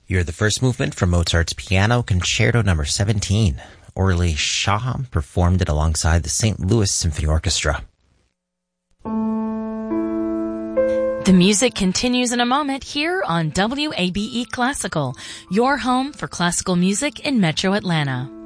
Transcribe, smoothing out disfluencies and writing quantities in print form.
You're the first movement from Mozart's Piano Concerto No. 17. Orly Shaham performed it alongside the St. Louis Symphony Orchestra. The music continues in a moment here on WABE Classical, your home for classical music in Metro Atlanta.